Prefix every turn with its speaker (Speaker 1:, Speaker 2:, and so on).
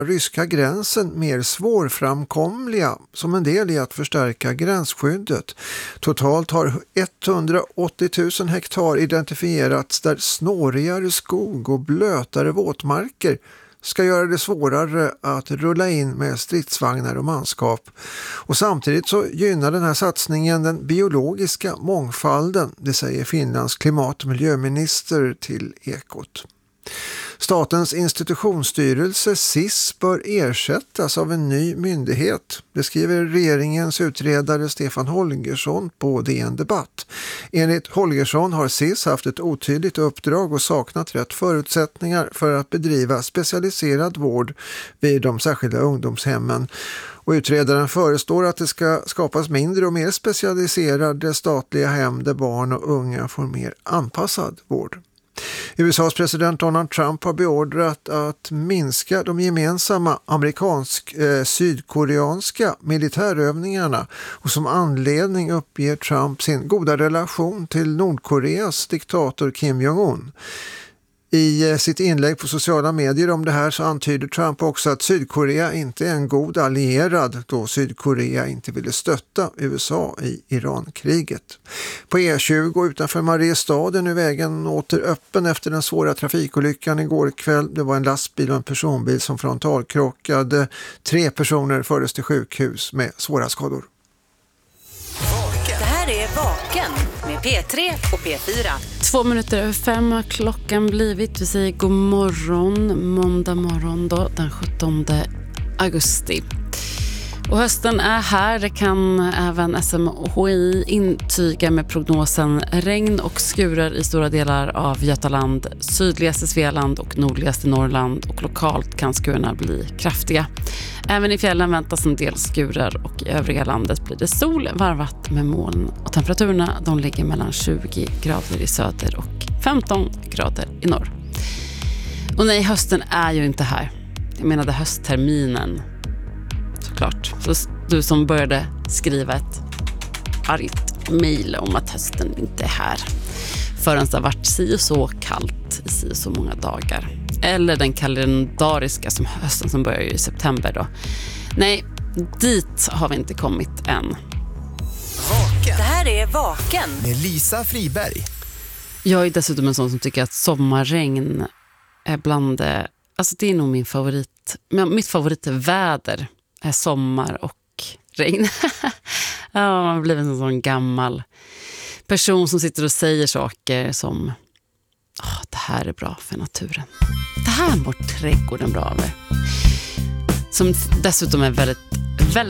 Speaker 1: ryska gränsen mer svårframkomliga som en del i att förstärka gränsskyddet. Totalt har 180 000 hektar identifierats där snårigare skog och blötare våtmarker ska göra det svårare att rulla in med stridsvagnar och manskap. Och samtidigt så gynnar den här satsningen den biologiska mångfalden, det säger Finlands klimat- och miljöminister till Ekot. Statens institutionsstyrelse SIS bör ersättas av en ny myndighet. Det skriver regeringens utredare Stefan Holgersson på DN Debatt. Enligt Holgersson har SIS haft ett otydligt uppdrag och saknat rätt förutsättningar för att bedriva specialiserad vård vid de särskilda ungdomshemmen. Och utredaren föreslår att det ska skapas mindre och mer specialiserade statliga hem där barn och unga får mer anpassad vård. USAs president Donald Trump har beordrat att minska de gemensamma amerikansk-sydkoreanska militärövningarna och som anledning uppger Trump sin goda relation till Nordkoreas diktator Kim Jong-un. I sitt inlägg på sociala medier om det här så antyder Trump också att Sydkorea inte är en god allierad då Sydkorea inte ville stötta USA i Irankriget. På E20 utanför Mariestad är nu vägen åter öppen efter den svåra trafikolyckan igår kväll. Det var en lastbil och en personbil som frontalkrockade. 3 personer fördes till sjukhus med svåra skador.
Speaker 2: Det här är Vaken med P3 och P4.
Speaker 3: 5:02 klockan blivit. Vi säger god morgon, måndag morgon då, den 17 augusti. Och hösten är här, det kan även SMHI intyga med prognosen regn och skurar i stora delar av Götaland, sydligaste Svealand och nordligaste Norrland och lokalt kan skurarna bli kraftiga. Även i fjällen väntas en del skurar och i övriga landet blir det sol varvat med moln och temperaturerna de ligger mellan 20 grader i söder och 15 grader i norr. Och nej, hösten är ju inte här. Jag menade höstterminen. Såklart. Så du som började skriva ett argt mejl om att hösten inte är här förrän det har varit si och så kallt i si och så många dagar. Eller den kalendariska som hösten som börjar i september då. Nej, dit har vi inte kommit än.
Speaker 2: Vaken. Det här är Vaken
Speaker 4: med Lisa Friberg.
Speaker 3: Jag är dessutom en sån som tycker att sommarregn är bland alltså det är nog min favorit. Men mitt favoritväder är sommar och regn. Ja, man blir en sån gammal person som sitter och säger saker som det här är bra för naturen. Det här mår trädgården bra över. Som dessutom är väldigt